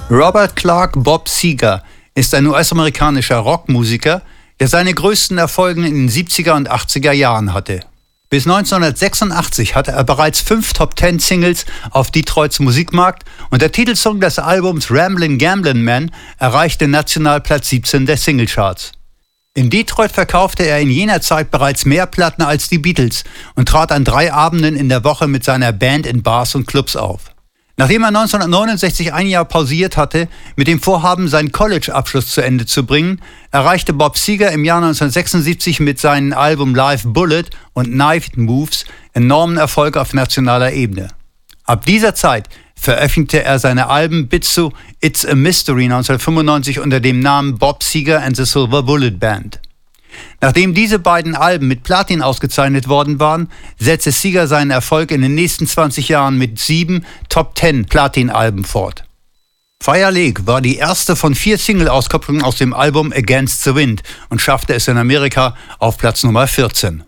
Robert Clark Bob Seger ist ein US-amerikanischer Rockmusiker, der seine größten Erfolge in den 70er und 80er Jahren hatte. Bis 1986 hatte er bereits 5 Top-10-Singles auf Detroits Musikmarkt und der Titelsong des Albums Ramblin' Gamblin' Man erreichte national Platz 17 der Singlecharts. In Detroit verkaufte er in jener Zeit bereits mehr Platten als die Beatles und trat an 3 Abenden in der Woche mit seiner Band in Bars und Clubs auf. Nachdem er 1969 ein Jahr pausiert hatte, mit dem Vorhaben, seinen College-Abschluss zu Ende zu bringen, erreichte Bob Seger im Jahr 1976 mit seinen Alben Live Bullet und Knife Moves enormen Erfolg auf nationaler Ebene. Ab dieser Zeit veröffentlichte er seine Alben bis zu It's a Mystery 1995 unter dem Namen Bob Seger and the Silver Bullet Band. Nachdem diese beiden Alben mit Platin ausgezeichnet worden waren, setzte Seger seinen Erfolg in den nächsten 20 Jahren mit 7 Top-10 Platin-Alben fort. Fire Lake war die erste von 4 Single-Auskopplungen aus dem Album Against the Wind und schaffte es in Amerika auf Platz Nummer 14.